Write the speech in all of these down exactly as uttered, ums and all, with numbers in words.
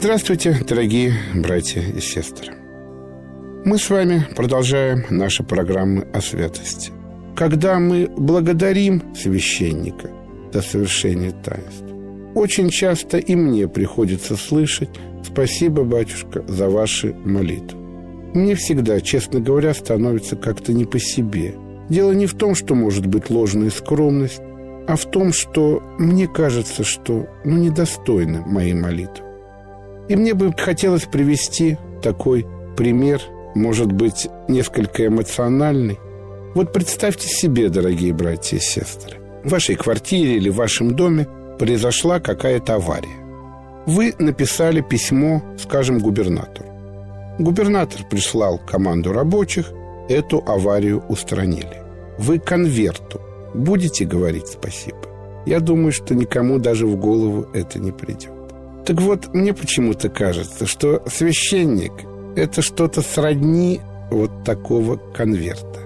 Здравствуйте, дорогие братья и сестры. Мы с вами продолжаем наши программы о святости. Когда мы благодарим священника за совершение таинств, очень часто и мне приходится слышать: «Спасибо, батюшка, за ваши молитвы». Мне всегда, честно говоря, становится как-то не по себе. Дело не в том, что может быть ложная скромность, а в том, что мне кажется, что ну, недостойны моей молитвы. И мне бы хотелось привести такой пример, может быть, несколько эмоциональный. Вот представьте себе, дорогие братья и сестры, в вашей квартире или в вашем доме произошла какая-то авария. Вы написали письмо, скажем, губернатору. Губернатор прислал команду рабочих, эту аварию устранили. Вы конверту будете говорить спасибо? Я думаю, что никому даже в голову это не придет. Так вот, мне почему-то кажется, что священник – это что-то сродни вот такого конверта.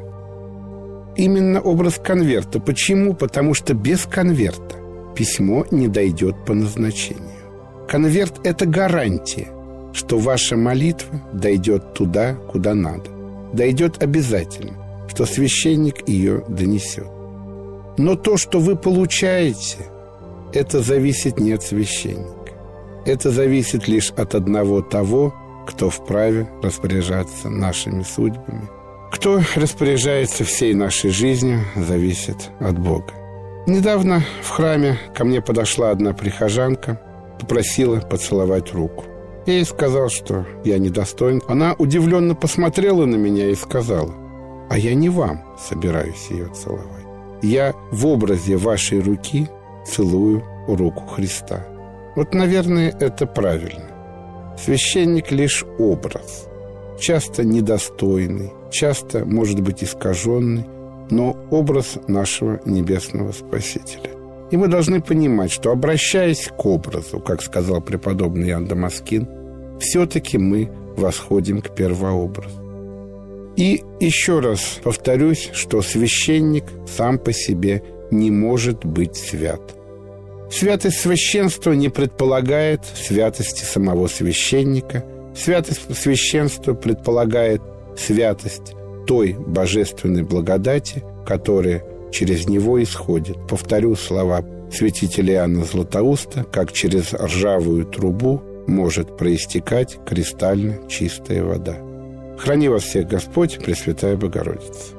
Именно образ конверта. Почему? Потому что без конверта письмо не дойдет по назначению. Конверт – это гарантия, что ваша молитва дойдет туда, куда надо. Дойдет обязательно, что священник ее донесет. Но то, что вы получаете, это зависит не от священника. Это зависит лишь от одного того, кто вправе распоряжаться нашими судьбами. Кто распоряжается всей нашей жизнью, зависит от Бога. Недавно в храме ко мне подошла одна прихожанка, попросила поцеловать руку. Я ей сказал, что я недостоин. Она удивленно посмотрела на меня и сказала: «А я не вам собираюсь ее целовать. Я в образе вашей руки целую руку Христа». Вот, наверное, это правильно. Священник лишь образ, часто недостойный, часто, может быть, искаженный, но образ нашего небесного Спасителя. И мы должны понимать, что, обращаясь к образу, как сказал преподобный Иоанн Дамаскин, все-таки мы восходим к первообразу. И еще раз повторюсь, что священник сам по себе не может быть свят. Святость священства не предполагает святости самого священника. Святость священства предполагает святость той божественной благодати, которая через него исходит. Повторю слова святителя Иоанна Златоуста: как через ржавую трубу может проистекать кристально чистая вода. Храни вас всех Господь, Пресвятая Богородица.